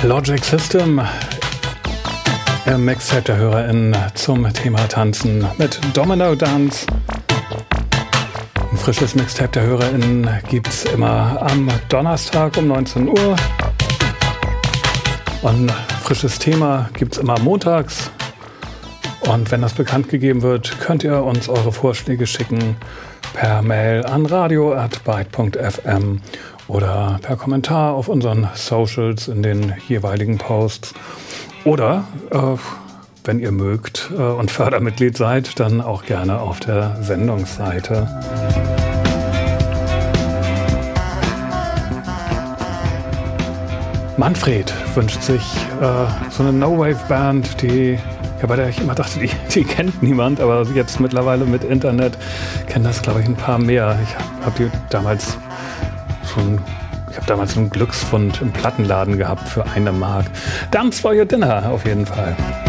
Logic System im Mixtape der HörerInnen zum Thema Tanzen mit Domino Dance. Ein frisches Mixtape der HörerInnen gibt's immer am Donnerstag um 19 Uhr. Und ein frisches Thema gibt's immer montags. Und wenn das bekannt gegeben wird, könnt ihr uns eure Vorschläge schicken per Mail an radio@byte.fm oder per Kommentar auf unseren Socials in den jeweiligen Posts. Oder, wenn ihr mögt und Fördermitglied seid, dann auch gerne auf der Sendungsseite. Manfred wünscht sich so eine No-Wave-Band, bei der ich immer dachte, die kennt niemand, aber jetzt mittlerweile mit Internet kennen das, glaube ich, ein paar mehr. Ich habe damals einen Glücksfund im Plattenladen gehabt für 1 Mark. Dance for your dinner auf jeden Fall.